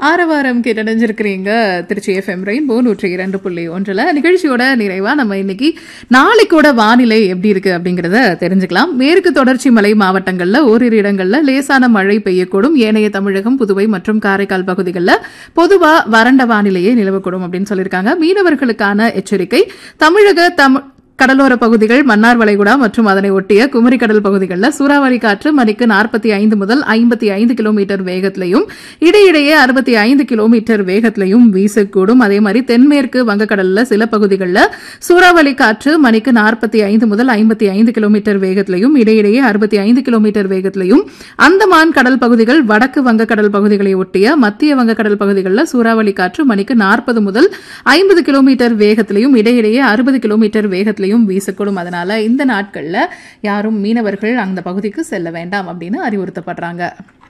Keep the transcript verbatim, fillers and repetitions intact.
ஆரவாரம் கேட்டடைஞ்சிருக்கிறீங்க Trichy FM rainbow நூற்றி இரண்டு புள்ளி ஒன்றுல நிகழ்ச்சியோட நிறைவா நம்ம இன்னைக்கு நாளைக்கோட வானிலை எப்படி இருக்கு அப்படிங்கறத தெரிஞ்சுக்கலாம். மேற்கு தொடர்ச்சி மலை மாவட்டங்கள்ல ஓரிரு இடங்கள்ல லேசான மழை பெய்யக்கூடும். ஏனைய தமிழகம், புதுவை மற்றும் காரைக்கால் பகுதிகளில் பொதுவா வறண்ட வானிலையே நிலவக்கூடும் அப்படின்னு சொல்லியிருக்காங்க. மீனவர்களுக்கான எச்சரிக்கை. தமிழக தமிழ் கடலோர பகுதிகள், மன்னார் வளைகுடா மற்றும் அதனை ஒட்டிய குமரி கடல் பகுதிகளில் சூறாவளி காற்று மணிக்கு நாற்பத்தி ஐந்து முதல் ஐம்பத்தி ஐந்து கிலோமீட்டர் வேகத்திலையும் இடையிடையே அறுபத்தி ஐந்து கிலோமீட்டர் வேகத்திலையும் வீசக்கூடும். அதே மாதிரி தென்மேற்கு வங்கக்கடலில் சில பகுதிகளில் சூறாவளி காற்று மணிக்கு நாற்பத்தி ஐந்து முதல் ஐம்பத்தி ஐந்து கிலோமீட்டர் வேகத்திலையும் இடையிடையே அறுபத்தி ஐந்து கிலோமீட்டர் வேகத்திலையும் அந்தமான் கடல் பகுதிகள், வடக்கு வங்கக்கடல் பகுதிகளை ஒட்டிய மத்திய வங்கக்கடல் பகுதிகளில் சூறாவளி காற்று மணிக்கு நாற்பது முதல் ஐம்பது கிலோமீட்டர் வேகத்திலையும் இடையிடையே அறுபது கிலோமீட்டர் வேகத்திலையும் வீசக்கூடும். அதனால இந்த நாட்கள்ல யாரும் மீனவர்கள் அந்த பகுதிக்கு செல்ல வேண்டாம் அப்படின்னு அறிவுறுத்தப்படுறாங்க.